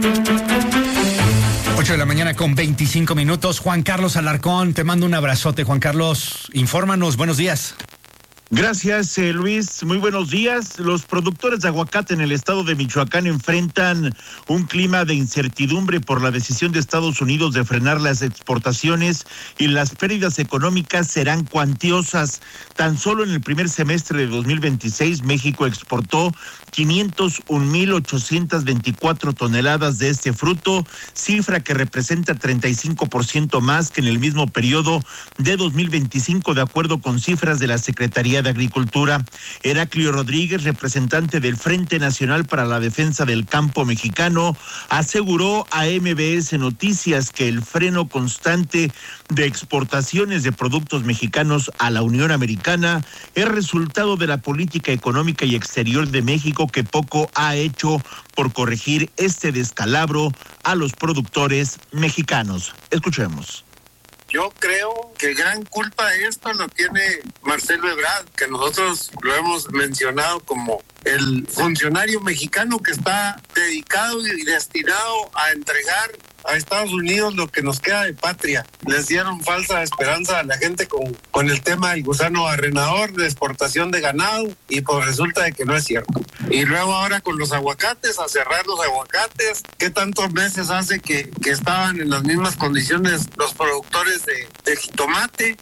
8 de la mañana con 25 minutos. Juan Carlos Alarcón, te mando un abrazote. Juan Carlos, infórmanos, buenos días. Gracias, Luis. Muy buenos días. Los productores de aguacate en el estado de Michoacán enfrentan un clima de incertidumbre por la decisión de Estados Unidos de frenar las exportaciones y las pérdidas económicas serán cuantiosas. Tan solo en el primer semestre de 2026, México exportó 501,824 toneladas de este fruto, cifra que representa 35% más que en el mismo periodo de 2025, de acuerdo con cifras de la Secretaría de Agricultura. Heraclio Rodríguez, representante del Frente Nacional para la Defensa del Campo Mexicano, aseguró a MBS Noticias que el freno constante de exportaciones de productos mexicanos a la Unión Americana es resultado de la política económica y exterior de México, que poco ha hecho por corregir este descalabro a los productores mexicanos. Escuchemos. Yo creo que gran culpa de esto lo tiene Marcelo Ebrard, que nosotros lo hemos mencionado como el funcionario mexicano que está dedicado y destinado a entregar a Estados Unidos lo que nos queda de patria. Les dieron falsa esperanza a la gente con el tema del gusano barrenador, de exportación de ganado, y pues resulta de que no es cierto. Y luego ahora con los aguacates, a cerrar los aguacates. ¿Qué tantos meses hace que estaban en las mismas condiciones los productores de jitomate?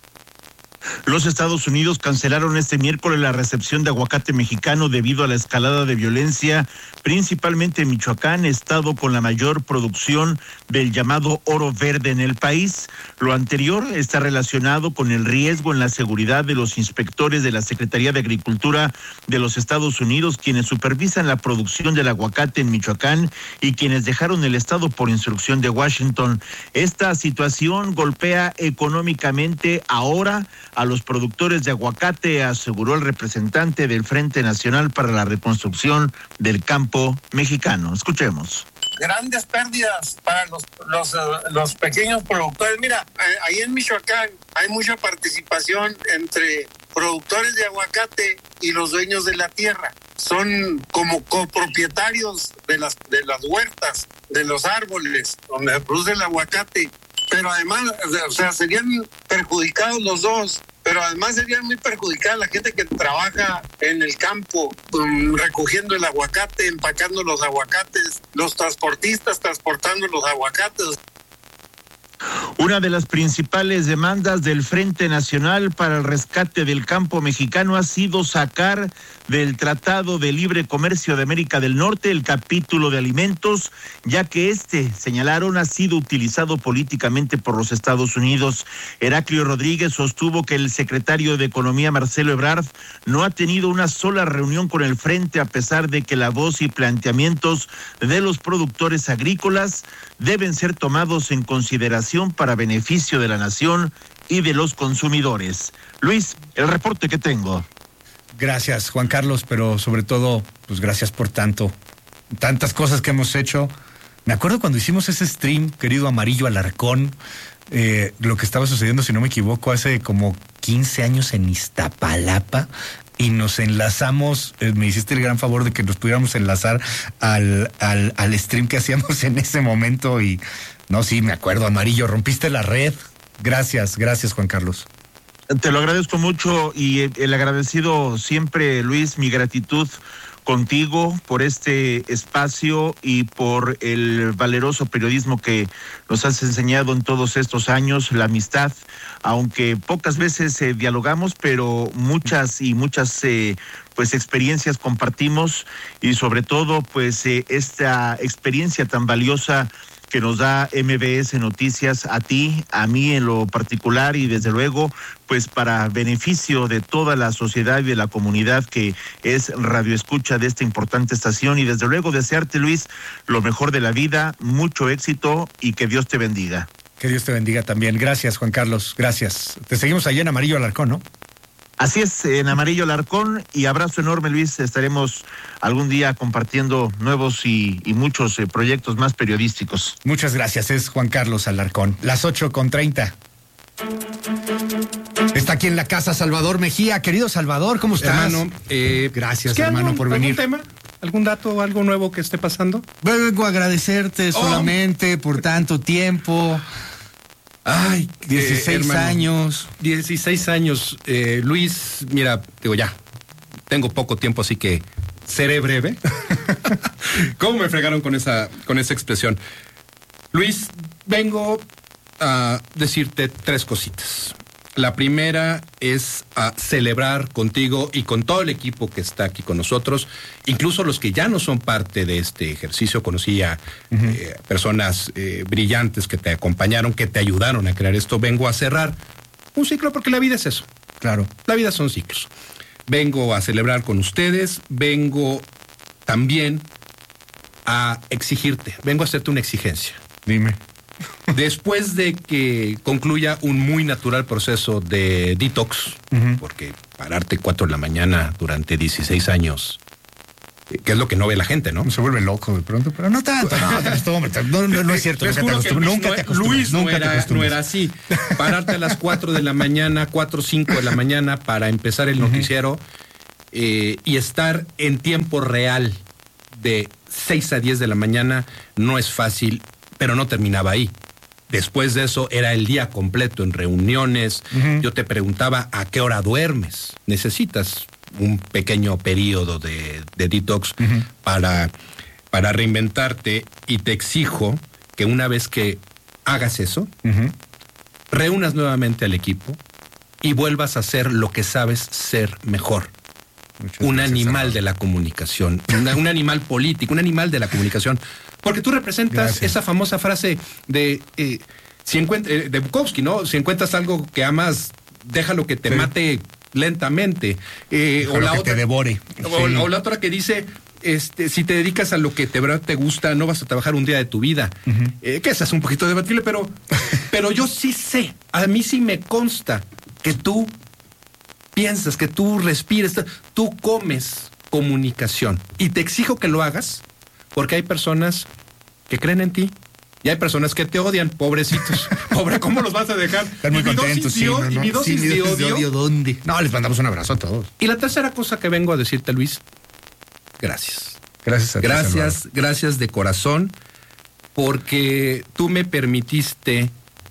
Los Estados Unidos cancelaron este miércoles la recepción de aguacate mexicano debido a la escalada de violencia, principalmente en Michoacán, estado con la mayor producción del llamado oro verde en el país. Lo anterior está relacionado con el riesgo en la seguridad de los inspectores de la Secretaría de Agricultura de los Estados Unidos, quienes supervisan la producción del aguacate en Michoacán y quienes dejaron el estado por instrucción de Washington. Esta situación golpea económicamente ahora a los productores de aguacate, aseguró el representante del Frente Nacional para la Reconstrucción del Campo Mexicano. Escuchemos. Grandes pérdidas para los pequeños productores. Mira, ahí en Michoacán hay mucha participación entre productores de aguacate y los dueños de la tierra. Son como copropietarios de las huertas, de los árboles donde se produce el aguacate. Pero además, o sea, serían perjudicados los dos, pero además serían muy perjudicadas la gente que trabaja en el campo, recogiendo el aguacate, empacando los aguacates, los transportistas transportando los aguacates. Una de las principales demandas del Frente Nacional para el Rescate del Campo Mexicano ha sido sacar del Tratado de Libre Comercio de América del Norte el capítulo de alimentos, ya que señalaron, ha sido utilizado políticamente por los Estados Unidos. Heraclio Rodríguez sostuvo que el secretario de Economía, Marcelo Ebrard, no ha tenido una sola reunión con el Frente, a pesar de que la voz y planteamientos de los productores agrícolas deben ser tomados en consideración para beneficio de la nación y de los consumidores. Luis, el reporte que tengo. Gracias, Juan Carlos, pero sobre todo, pues gracias por tantas cosas que hemos hecho. Me acuerdo cuando hicimos ese stream, querido Amarillo Alarcón, lo que estaba sucediendo, si no me equivoco, hace como 15 años en Iztapalapa, y nos enlazamos, me hiciste el gran favor de que nos pudiéramos enlazar al stream que hacíamos en ese momento, y no, sí, me acuerdo, Amarillo, rompiste la red. Gracias, Juan Carlos. Te lo agradezco mucho, y el agradecido siempre, Luis, mi gratitud contigo por este espacio y por el valeroso periodismo que nos has enseñado en todos estos años, la amistad, aunque pocas veces dialogamos, pero muchas pues experiencias compartimos, y sobre todo pues esta experiencia tan valiosa que nos da MBS Noticias a ti, a mí en lo particular, y desde luego pues para beneficio de toda la sociedad y de la comunidad que es radioescucha de esta importante estación. Y desde luego desearte, Luis, lo mejor de la vida, mucho éxito y que Dios te bendiga. Que Dios te bendiga también. Gracias, Juan Carlos, gracias. Te seguimos allá en Amarillo Alarcón, ¿no? Así es, en Amarillo Alarcón, y abrazo enorme, Luis. Estaremos algún día compartiendo nuevos y muchos proyectos más periodísticos. Muchas gracias, es Juan Carlos Alarcón. Las 8:30. Está aquí en la casa Salvador Mejía. Querido Salvador, ¿cómo estás? Hermano, gracias, hermano, por venir. ¿Algún tema? ¿Algún dato o algo nuevo que esté pasando? Vengo a agradecerte solamente por tanto tiempo. Ay, 16 años. 16 años. Luis, mira, digo ya, tengo poco tiempo, así que seré breve. ¿Cómo me fregaron con esa expresión? Luis, vengo a decirte 3 cositas. La primera es a celebrar contigo y con todo el equipo que está aquí con nosotros, incluso los que ya no son parte de este ejercicio. Conocí a personas brillantes que te acompañaron, que te ayudaron a crear esto. Vengo a cerrar un ciclo porque la vida es eso. Claro. La vida son ciclos. Vengo a celebrar con ustedes, vengo también a exigirte, vengo a hacerte una exigencia. Dime. Después de que concluya un muy natural proceso de detox, porque pararte 4 de la mañana durante 16 años, que es lo que no ve la gente, ¿no? Se vuelve loco de pronto, pero no tanto. No es cierto. Nunca te acostumbras. Luis no era así. Pararte a las 4 de la mañana, 4 o 5 de la mañana para empezar el noticiero y estar en tiempo real de 6 a 10 de la mañana no es fácil, pero no terminaba ahí. Después de eso era el día completo en reuniones. Yo te preguntaba a qué hora duermes. Necesitas un pequeño periodo de detox para reinventarte, y te exijo que una vez que hagas eso, reúnas nuevamente al equipo y vuelvas a hacer lo que sabes ser mejor. Un animal de la comunicación, un animal político, un animal de la comunicación. Porque tú representas esa famosa frase de de Bukowski, ¿no? Si encuentras algo que amas, déjalo que te mate lentamente. O la otra, que te devore. O la otra que dice, si te dedicas a lo que de verdad te gusta, no vas a trabajar un día de tu vida. Que esa es un poquito debatible, pero yo sí sé, a mí sí me consta que tú piensas, que tú respires, tú comes comunicación. Y te exijo que lo hagas, porque hay personas que creen en ti y hay personas que te odian, pobrecitos. Pobre, ¿cómo los vas a dejar? Están muy contentos, sí. ¿Y mi dosis de odio? ¿Dónde? No, les mandamos un abrazo a todos. Y la tercera cosa que vengo a decirte, Luis, gracias. Gracias a ti, gracias de corazón, porque tú me permitiste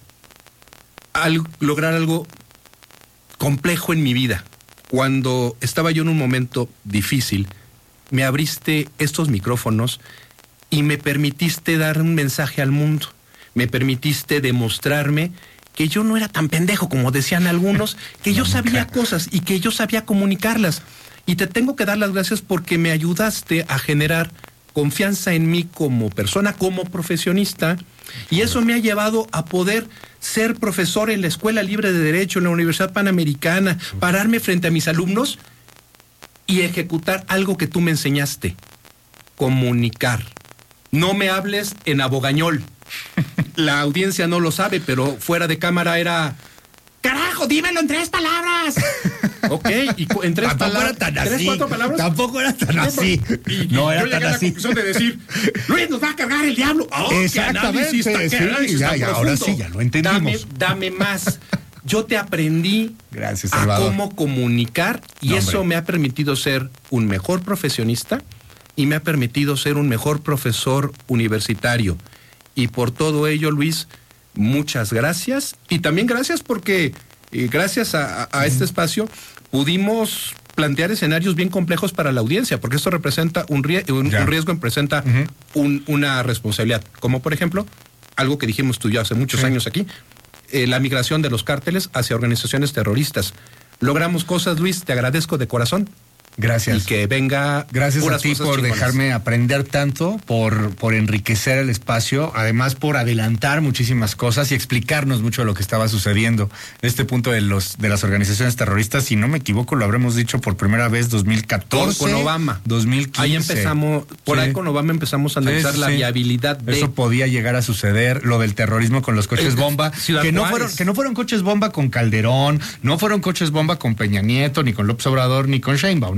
lograr algo complejo en mi vida. Cuando estaba yo en un momento difícil, me abriste estos micrófonos y me permitiste dar un mensaje al mundo. Me permitiste demostrarme que yo no era tan pendejo como decían algunos, que yo sabía cosas y que yo sabía comunicarlas. Y te tengo que dar las gracias porque me ayudaste a generar confianza en mí como persona, como profesionista, y eso me ha llevado a poder ser profesor en la Escuela Libre de Derecho, en la Universidad Panamericana, pararme frente a mis alumnos y ejecutar algo que tú me enseñaste: comunicar. No me hables en abogañol. La audiencia no lo sabe, pero fuera de cámara era: ¡carajo, dímelo en 3 palabras! Ok, y en 3 palabras. ¿3, 4 palabras? Tampoco era tan así. Y no era tan así. Yo llegué a la conclusión de decir: Luis, nos va a cargar el diablo. Oh, exactamente. Ahora sí, ya lo entendimos. Dame más. Yo te aprendí a cómo comunicar, y eso me ha permitido ser un mejor profesionista y me ha permitido ser un mejor profesor universitario. Y por todo ello, Luis, muchas gracias. Y también gracias porque gracias a este espacio pudimos plantear escenarios bien complejos para la audiencia, porque esto representa un riesgo, representa una responsabilidad. Como por ejemplo, algo que dijimos tú y yo hace muchos años aquí, la migración de los cárteles hacia organizaciones terroristas. Logramos cosas, Luis, te agradezco de corazón. Gracias. Y que venga. Gracias a ti por dejarme aprender tanto, por enriquecer el espacio, además por adelantar muchísimas cosas y explicarnos mucho de lo que estaba sucediendo. Este punto de las organizaciones terroristas, si no me equivoco, lo habremos dicho por primera vez 2014. Con Obama. 2015. Ahí empezamos, ahí con Obama empezamos a analizar la viabilidad de... Eso podía llegar a suceder, lo del terrorismo con los coches bomba, que no fueron coches bomba con Calderón, no fueron coches bomba con Peña Nieto, ni con López Obrador, ni con Sheinbaum,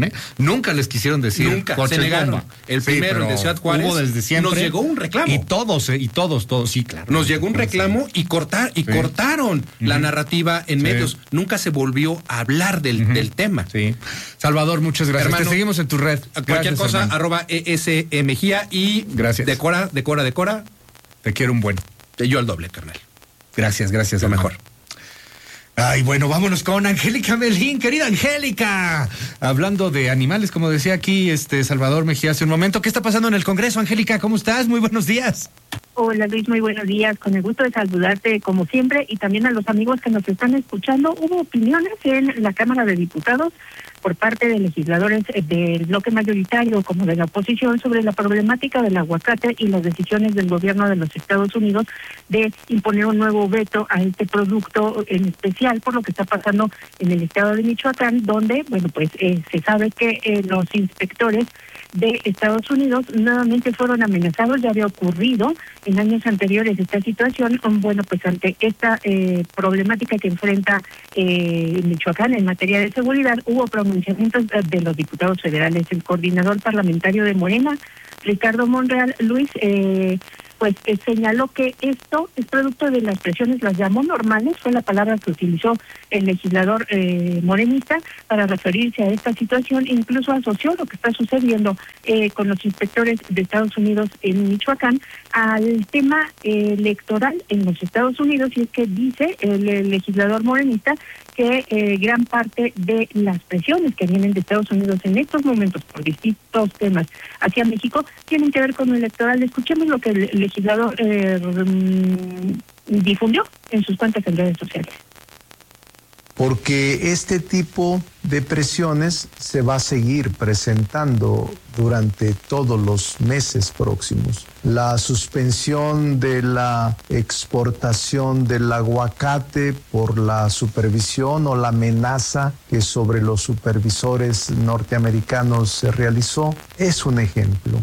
¿eh? Nunca les quisieron decir. Nunca, se negaron. Bomba. El primero, el de Ciudad Juárez, hubo desde siempre. Nos llegó un reclamo. Y todos, sí, claro. Nos llegó un reclamo y cortaron la narrativa en medios. Nunca se volvió a hablar del tema. Sí. Salvador, muchas gracias. Hermano, te seguimos en tu red. Cualquier cosa, hermano. @ESMejía y gracias. Decora. Te quiero un buen. Yo al doble, carnal. Gracias, Lo mejor. Ay, bueno, vámonos con Angélica Melín, querida Angélica. Hablando de animales, como decía aquí Salvador Mejía hace un momento, ¿qué está pasando en el Congreso, Angélica? ¿Cómo estás? Muy buenos días. Hola Luis, muy buenos días. Con el gusto de saludarte como siempre y también a los amigos que nos están escuchando. Hubo opiniones en la Cámara de Diputados por parte de legisladores del bloque mayoritario como de la oposición sobre la problemática del aguacate y las decisiones del gobierno de los Estados Unidos de imponer un nuevo veto a este producto, en especial por lo que está pasando en el estado de Michoacán, donde, se sabe que los inspectores de Estados Unidos nuevamente fueron amenazados. Ya había ocurrido en años anteriores esta situación. Ante esta problemática que enfrenta Michoacán en materia de seguridad, hubo pronunciamientos de los diputados federales. El coordinador parlamentario de Morena, Ricardo Monreal, Luis, señaló que esto es producto de las presiones, las llamó normales, fue la palabra que utilizó el legislador morenista para referirse a esta situación. Incluso asoció lo que está sucediendo con los inspectores de Estados Unidos en Michoacán al tema electoral en los Estados Unidos, y es que dice el legislador morenista que gran parte de las presiones que vienen de Estados Unidos en estos momentos por distintos temas hacia México tienen que ver con lo electoral. Escuchemos lo que el legislador difundió en sus cuentas en redes sociales. Porque este tipo de presiones se va a seguir presentando durante todos los meses próximos. La suspensión de la exportación del aguacate por la supervisión o la amenaza que sobre los supervisores norteamericanos se realizó es un ejemplo.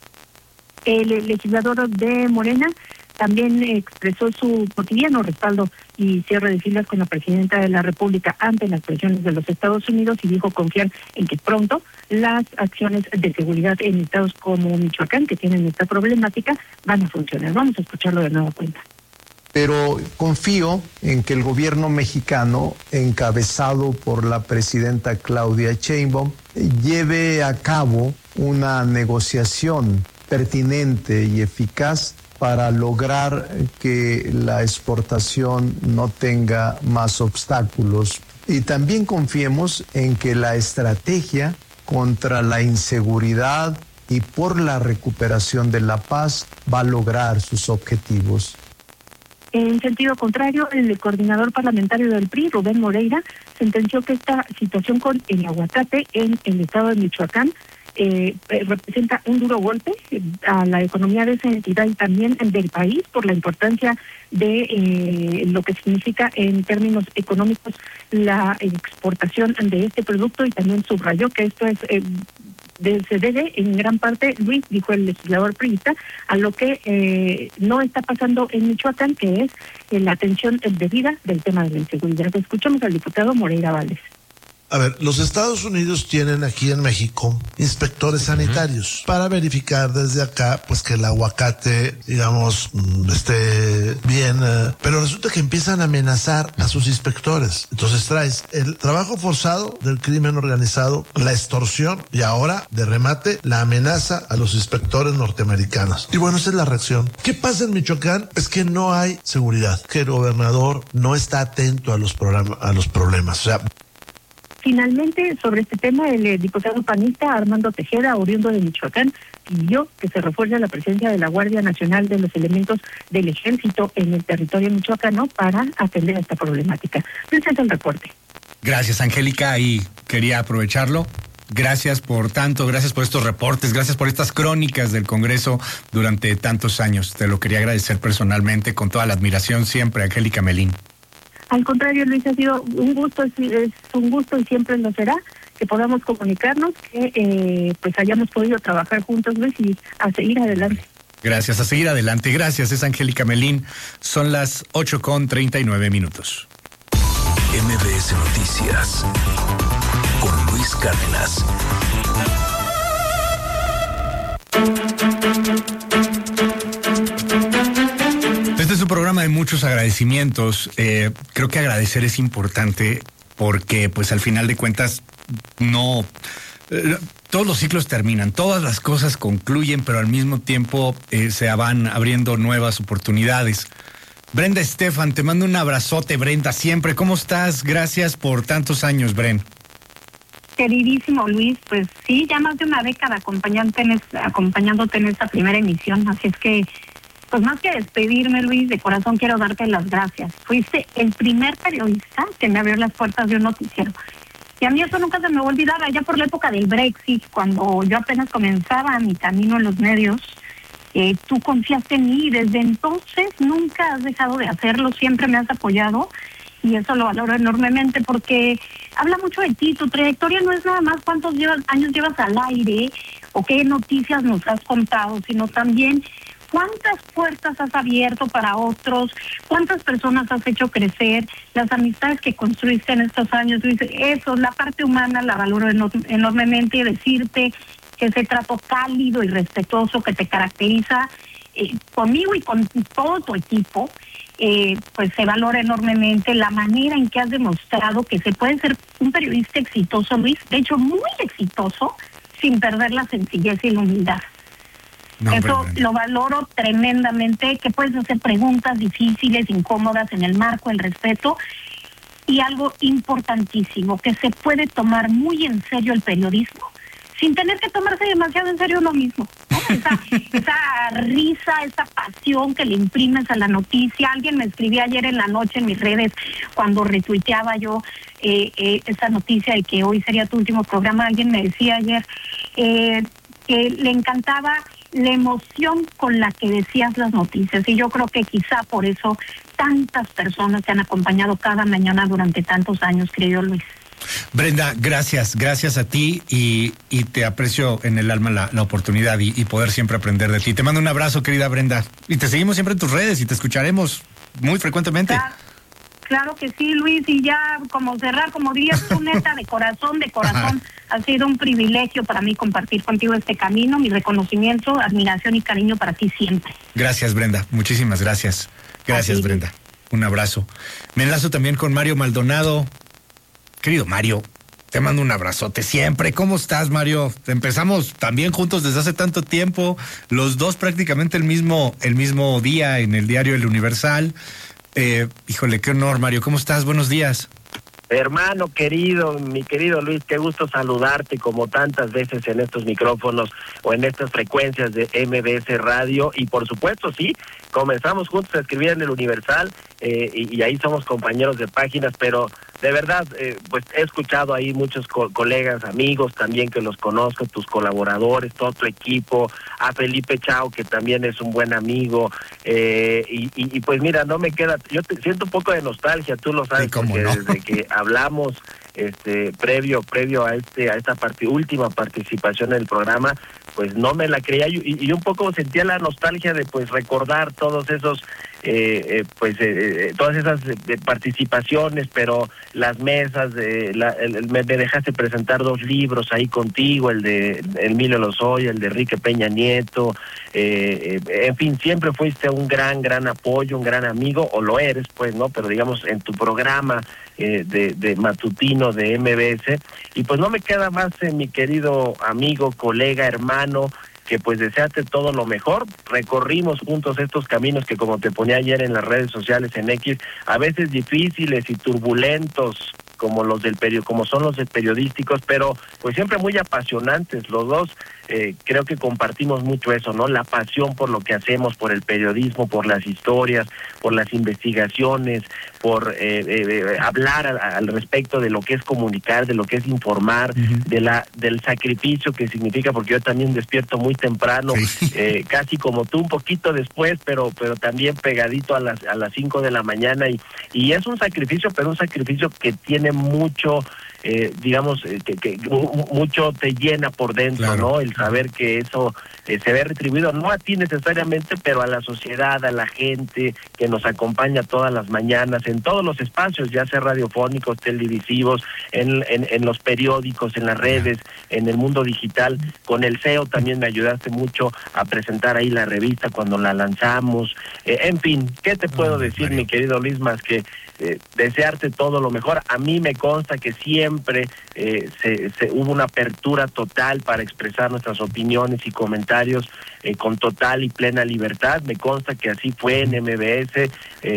El legislador de Morena también expresó su cotidiano respaldo y cierre de filas con la presidenta de la República ante las presiones de los Estados Unidos, y dijo confiar en que pronto las acciones de seguridad en estados como Michoacán, que tienen esta problemática, van a funcionar. Vamos a escucharlo de nueva cuenta. Pero confío en que el gobierno mexicano, encabezado por la presidenta Claudia Sheinbaum, lleve a cabo una negociación pertinente y eficaz para lograr que la exportación no tenga más obstáculos. Y también confiemos en que la estrategia contra la inseguridad y por la recuperación de la paz va a lograr sus objetivos. En sentido contrario, el coordinador parlamentario del PRI, Rubén Moreira, sentenció que esta situación con el aguacate en el estado de Michoacán representa un duro golpe a la economía de esa entidad y también del país por la importancia de lo que significa en términos económicos la exportación de este producto, y también subrayó que esto es se debe en gran parte, Luis, dijo el legislador priista, a lo que no está pasando en Michoacán, que es la atención debida del tema de la inseguridad. Escuchamos al diputado Moreira Valdés. A ver, los Estados Unidos tienen aquí en México inspectores sanitarios para verificar desde acá, pues que el aguacate, digamos, esté bien, pero resulta que empiezan a amenazar a sus inspectores. Entonces traes el trabajo forzado del crimen organizado, la extorsión y ahora, de remate, la amenaza a los inspectores norteamericanos. Y bueno, esa es la reacción. ¿Qué pasa en Michoacán? Es que no hay seguridad, que el gobernador no está atento a los problemas. O sea, finalmente, sobre este tema, el diputado panista Armando Tejeda, oriundo de Michoacán, pidió que se refuerce la presencia de la Guardia Nacional, de los elementos del Ejército en el territorio michoacano para atender a esta problemática. Presenta el reporte. Gracias, Angélica, y quería aprovecharlo. Gracias por tanto, gracias por estos reportes, gracias por estas crónicas del Congreso durante tantos años. Te lo quería agradecer personalmente, con toda la admiración siempre, Angélica Melín. Al contrario, Luis, ha sido un gusto, es un gusto y siempre lo será que podamos comunicarnos, que hayamos podido trabajar juntos, Luis, y a seguir adelante. Gracias, a seguir adelante. Gracias, es Angélica Melín. Son las 8:39. MBS Noticias con Luis Cárdenas. Este es un programa de muchos agradecimientos. Creo que agradecer es importante porque, pues, al final de cuentas, no... todos los ciclos terminan, todas las cosas concluyen, pero al mismo tiempo se van abriendo nuevas oportunidades. Brenda Estefan, te mando un abrazote, Brenda, siempre. ¿Cómo estás? Gracias por tantos años, Bren. Queridísimo Luis, pues sí, ya más de una década acompañándote en esta primera emisión, así es que, pues más que despedirme, Luis, de corazón quiero darte las gracias. Fuiste el primer periodista que me abrió las puertas de un noticiero. Y a mí eso nunca se me va a olvidar, allá por la época del Brexit, cuando yo apenas comenzaba mi camino en los medios, tú confiaste en mí y desde entonces nunca has dejado de hacerlo, siempre me has apoyado y eso lo valoro enormemente porque habla mucho de ti. Tu trayectoria no es nada más cuántos años llevas al aire o qué noticias nos has contado, sino también cuántas puertas has abierto para otros, cuántas personas has hecho crecer, las amistades que construiste en estos años. Luis, eso, la parte humana la valoro enormemente y decirte que ese trato cálido y respetuoso que te caracteriza conmigo y con todo tu equipo, pues se valora enormemente la manera en que has demostrado que se puede ser un periodista exitoso, Luis, de hecho muy exitoso, sin perder la sencillez y la humildad. No, eso lo valoro tremendamente, que puedes hacer preguntas difíciles, incómodas, en el marco del respeto, y algo importantísimo, que se puede tomar muy en serio el periodismo, sin tener que tomarse demasiado en serio lo mismo, ¿no? Esa risa, esa pasión que le imprimes a la noticia. Alguien me escribía ayer en la noche en mis redes, cuando retuiteaba yo esa noticia de que hoy sería tu último programa, alguien me decía ayer que le encantaba la emoción con la que decías las noticias, y yo creo que quizá por eso tantas personas te han acompañado cada mañana durante tantos años, querido Luis. Brenda, gracias a ti y te aprecio en el alma la oportunidad y poder siempre aprender de ti. Te mando un abrazo, querida Brenda, y te seguimos siempre en tus redes y te escucharemos muy frecuentemente. Claro que sí, Luis, y ya como cerrar, como dirías tú, neta, de corazón, ha sido un privilegio para mí compartir contigo este camino, mi reconocimiento, admiración y cariño para ti siempre. Gracias, Brenda, muchísimas gracias. Gracias, Brenda. Un abrazo. Me enlazo también con Mario Maldonado. Querido Mario, te mando un abrazote siempre. ¿Cómo estás, Mario? Empezamos también juntos desde hace tanto tiempo, los dos prácticamente el mismo día en el diario El Universal. Híjole, qué honor, Mario. ¿Cómo estás? Buenos días. Hermano querido, mi querido Luis, qué gusto saludarte como tantas veces en estos micrófonos o en estas frecuencias de MBS Radio. Y por supuesto, sí, comenzamos juntos a escribir en El Universal y ahí somos compañeros de páginas, pero de verdad, pues he escuchado ahí muchos colegas, amigos también que los conozco, tus colaboradores, todo tu equipo, a Felipe Chao, que también es un buen amigo, y pues mira, no me queda, yo siento un poco de nostalgia, tú lo sabes, porque no, desde que hablamos previo a esta última participación en el programa, pues no me la creía y un poco sentía la nostalgia de pues recordar todos esos todas esas participaciones, pero las mesas me dejaste presentar 2 libros ahí contigo, el de Emilio Lozoya, el de Enrique Peña Nieto, en fin, siempre fuiste un gran apoyo, un gran amigo, o lo eres pues, ¿no? Pero digamos en tu programa de matutino de MBS, y pues no me queda más, mi querido amigo, colega, hermano, que pues desearte todo lo mejor. Recorrimos juntos estos caminos que, como te ponía ayer en las redes sociales en X, a veces difíciles y turbulentos, como son los periodísticos, pero pues siempre muy apasionantes los dos. Creo que compartimos mucho eso, ¿no? La pasión por lo que hacemos, por el periodismo, por las historias, por las investigaciones, por hablar al respecto de lo que es comunicar, de lo que es informar, del sacrificio que significa, porque yo también despierto muy temprano, casi como tú, un poquito después, pero también pegadito a las 5 de la mañana, y es un sacrificio, pero un sacrificio que tiene mucho digamos, que mucho te llena por dentro, claro, ¿no? El saber que eso se ve retribuido, no a ti necesariamente, pero a la sociedad, a la gente que nos acompaña todas las mañanas, en todos los espacios, ya sea radiofónicos, televisivos, en los periódicos, en las redes, en el mundo digital. Con el CEO también me ayudaste mucho a presentar ahí la revista cuando la lanzamos. En fin, ¿qué te puedo decir, mi querido Luis, más que desearte todo lo mejor? A mí me consta que siempre hubo una apertura total para expresar nuestras opiniones y comentarios con total y plena libertad. Me consta que así fue en MBS,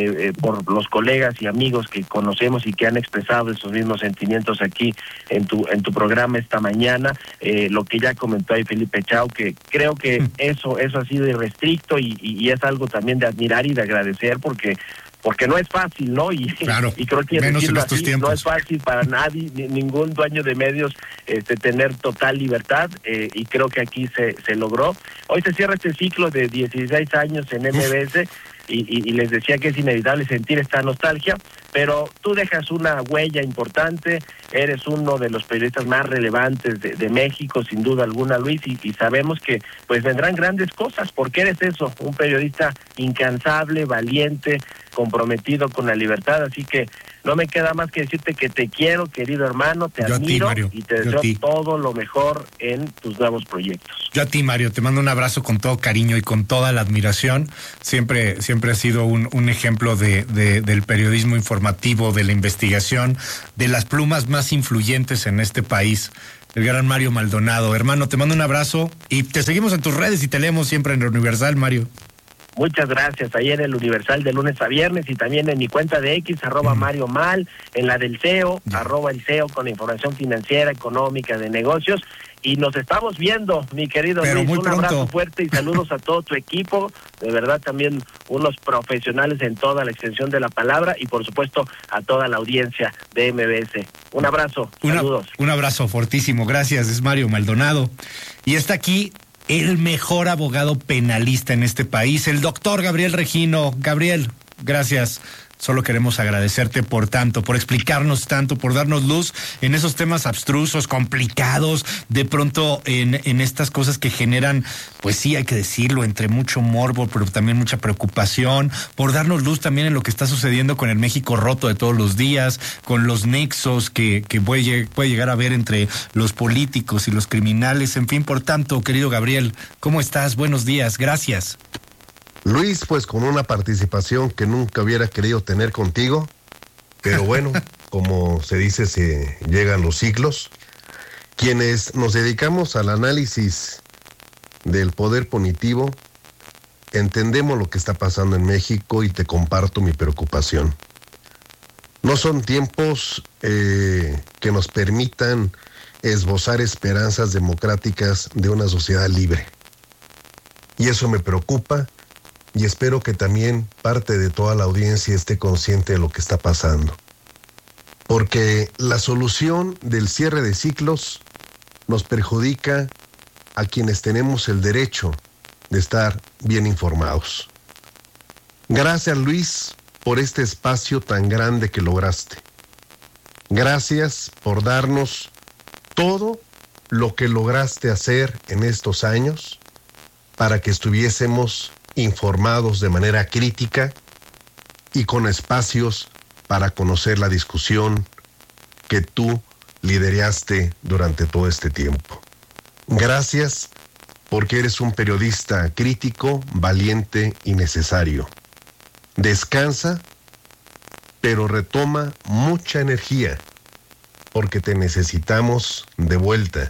por los colegas y amigos que conocemos y que han expresado esos mismos sentimientos aquí en tu programa esta mañana. Lo que ya comentó ahí Felipe Chao, que creo que eso ha sido irrestricto y es algo también de admirar y de agradecer, porque no es fácil, ¿no? Y, claro, y creo que menos en estos tiempos. No es fácil para nadie, ningún dueño de medios, tener total libertad, y creo que aquí se logró. Hoy se cierra este ciclo de 16 años en MBS, y les decía que es inevitable sentir esta nostalgia, pero tú dejas una huella importante, eres uno de los periodistas más relevantes de México, sin duda alguna, Luis, y sabemos que pues vendrán grandes cosas, porque eres eso, un periodista incansable, valiente, comprometido con la libertad, así que no me queda más que decirte que te quiero, querido hermano, te admiro, Mario, y te deseo todo lo mejor en tus nuevos proyectos. Yo a ti, Mario, te mando un abrazo con todo cariño y con toda la admiración. Siempre has sido un ejemplo del periodismo informativo, de la investigación, de las plumas más influyentes en este país. El gran Mario Maldonado. Hermano, te mando un abrazo y te seguimos en tus redes y te leemos siempre en el Universal, Mario. Muchas gracias, ahí en el Universal de lunes a viernes, y también en mi cuenta de X, @Mario Mal, en la del CEO, @el CEO, con información financiera, económica, de negocios. Y nos estamos viendo, mi querido Luis. Un abrazo fuerte y saludos a todo tu equipo. De verdad, también unos profesionales en toda la extensión de la palabra, y por supuesto a toda la audiencia de MBS. Un abrazo, saludos. Un abrazo fortísimo, gracias. Es Mario Maldonado. Y está aquí el mejor abogado penalista en este país, el doctor Gabriel Regino. Gabriel, gracias. Solo queremos agradecerte por tanto, por explicarnos tanto, por darnos luz en esos temas abstrusos, complicados, de pronto en estas cosas que generan, pues sí, hay que decirlo, entre mucho morbo, pero también mucha preocupación, por darnos luz también en lo que está sucediendo con el México roto de todos los días, con los nexos que puede llegar a haber entre los políticos y los criminales. En fin, por tanto, querido Gabriel, ¿cómo estás? Buenos días, gracias. Luis, pues con una participación que nunca hubiera querido tener contigo, pero bueno, como se dice, se llegan los ciclos. Quienes nos dedicamos al análisis del poder punitivo, entendemos lo que está pasando en México y te comparto mi preocupación. No son tiempos que nos permitan esbozar esperanzas democráticas de una sociedad libre. Y eso me preocupa. Y espero que también parte de toda la audiencia esté consciente de lo que está pasando. Porque la solución del cierre de ciclos nos perjudica a quienes tenemos el derecho de estar bien informados. Gracias, Luis, por este espacio tan grande que lograste. Gracias por darnos todo lo que lograste hacer en estos años para que estuviésemos informados de manera crítica y con espacios para conocer la discusión que tú lideraste durante todo este tiempo. Gracias porque eres un periodista crítico, valiente y necesario. Descansa, pero retoma mucha energía porque te necesitamos de vuelta.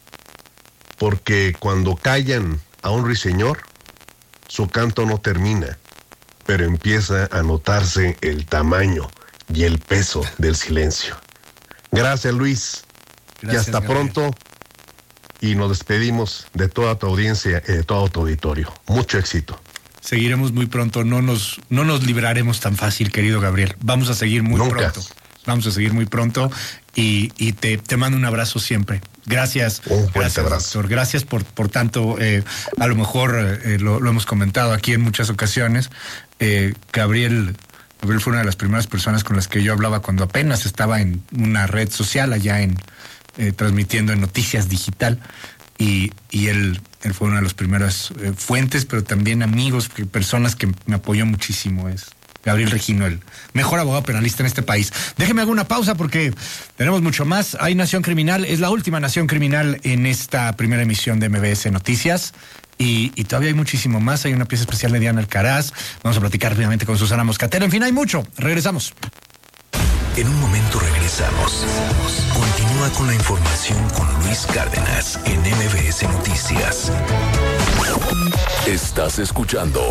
Porque cuando callan a un ruiseñor, su canto no termina, pero empieza a notarse el tamaño y el peso del silencio. Gracias, Luis. Gracias, y hasta Gabriel. Pronto. Y nos despedimos de toda tu audiencia y de todo tu auditorio. Mucho éxito. Seguiremos muy pronto. No nos libraremos tan fácil, querido Gabriel. Vamos a seguir muy pronto. Vamos a seguir muy pronto y te mando un abrazo siempre. Gracias. Un fuerte abrazo. Doctor. Gracias por tanto. A lo mejor lo hemos comentado aquí en muchas ocasiones. Gabriel Gabriel fue una de las primeras personas con las que yo hablaba cuando apenas estaba en una red social allá transmitiendo en Noticias Digital. Y él fue una de las primeras fuentes, pero también amigos, personas que me apoyó muchísimo. Es Gabriel Regino, el mejor abogado penalista en este país. Déjeme hacer una pausa porque tenemos mucho más. Hay Nación Criminal, es la última Nación Criminal en esta primera emisión de MBS Noticias. Y todavía hay muchísimo más. Hay una pieza especial de Diana Alcaraz. Vamos a platicar rápidamente con Susana Moscatel. En fin, hay mucho. Regresamos. En un momento regresamos. Continúa con la información con Luis Cárdenas en MBS Noticias. Estás escuchando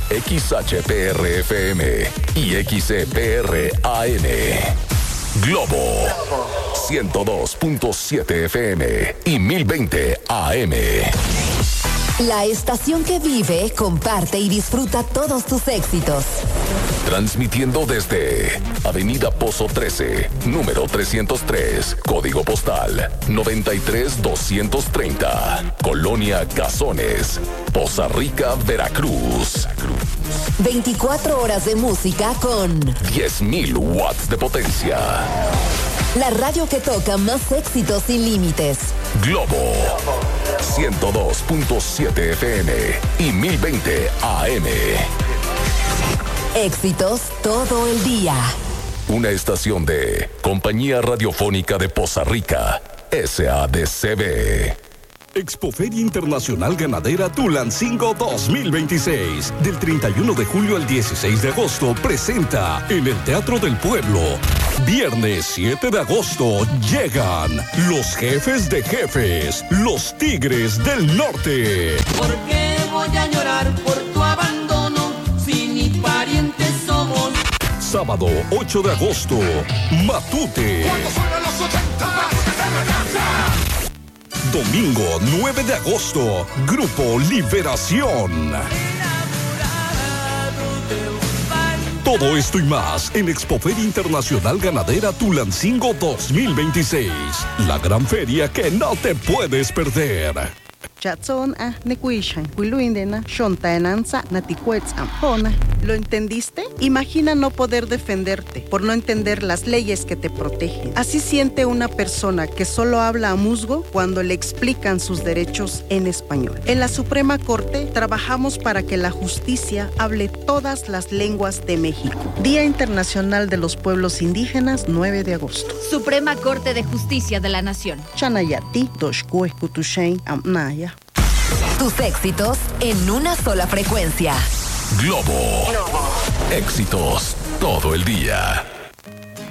XHPR-FM y XCPR-AM. Globo 102.7 FM y 1020 AM. La estación que vive, comparte y disfruta todos tus éxitos. Transmitiendo desde Avenida Pozo 13, número 303, código postal 93230, Colonia Cazones, Poza Rica, Veracruz. 24 horas de música con 10,000 watts de potencia. La radio que toca más éxitos sin límites. Globo 102.7 FM y 1020 AM. Éxitos todo el día. Una estación de Compañía Radiofónica de Poza Rica, SADCB. Expoferia Internacional Ganadera Tulancingo 2026. Del 31 de julio al 16 de agosto presenta en el Teatro del Pueblo. Viernes 7 de agosto llegan los jefes de jefes, los Tigres del Norte. ¿Por qué voy a llorar por tu abandono si ni parientes somos? Sábado 8 de agosto, Matute. ¿Cuándo suenan los 80? Domingo 9 de agosto, Grupo Liberación. Todo esto y más en Expoferia Internacional Ganadera Tulancingo 2026. La gran feria que no te puedes perder. ¿Lo entendiste? Imagina no poder defenderte por no entender las leyes que te protegen. Así siente una persona que solo habla a musgo cuando le explican sus derechos en español. En la Suprema Corte trabajamos para que la justicia hable todas las lenguas de México. Día Internacional de los Pueblos Indígenas, 9 de agosto. Suprema Corte de Justicia de la Nación. Chanayati, Doshkueskutushain, Amnaya. Tus éxitos en una sola frecuencia. Globo. Éxitos todo el día.